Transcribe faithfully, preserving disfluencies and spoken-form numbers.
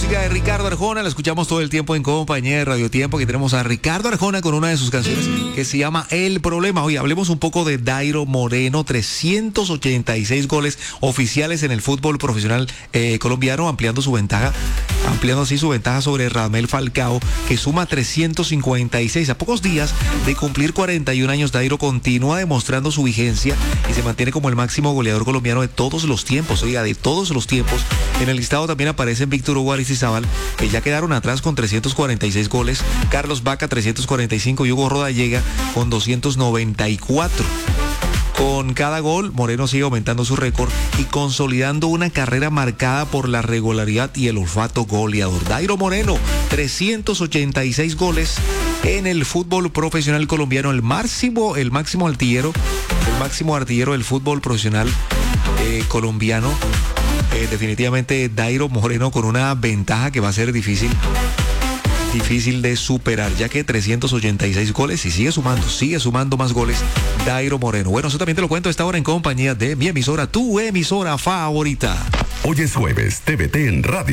música de Ricardo Arjona, la escuchamos todo el tiempo en compañía de Radio Tiempo. Aquí tenemos a Ricardo Arjona con una de sus canciones que se llama El Problema. Hoy hablemos un poco de Dairo Moreno, trescientos ochenta y seis goles oficiales en el fútbol profesional eh, colombiano, ampliando su ventaja, ampliando así su ventaja sobre Radamel Falcao, que suma trescientos cincuenta y seis. A pocos días de cumplir cuarenta y un años, Dairo continúa demostrando su vigencia y se mantiene como el máximo goleador colombiano de todos los tiempos, oiga, de todos los tiempos. En el listado también aparecen Víctor Hugo Aristizábal, que ya quedaron atrás con trescientos cuarenta y seis goles, Carlos Vaca trescientos cuarenta y cinco y Hugo Rodallega con doscientos noventa y cuatro. Con cada gol, Moreno sigue aumentando su récord y consolidando una carrera marcada por la regularidad y el olfato goleador. Dairo Moreno, trescientos ochenta y seis goles en el fútbol profesional colombiano, el máximo, el máximo artillero, el máximo artillero del fútbol profesional eh, colombiano. Eh, definitivamente Dairo Moreno con una ventaja que va a ser difícil. difícil de superar, ya que trescientos ochenta y seis goles y sigue sumando, sigue sumando más goles Dairo Moreno. Bueno, eso también te lo cuento a esta hora en compañía de mi emisora, tu emisora favorita. Hoy es jueves, T V T en Radio.